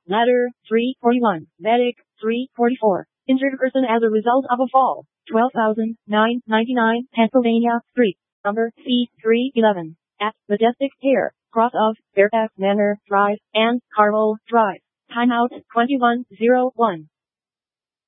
Ladder, 341. Medic, 344. Injured person as a result of a fall. 12,999 Pennsylvania Street. Number C311. At Majestic Pier, cross of Fairfax Manor Drive and Carmel Drive. Timeout 21:01.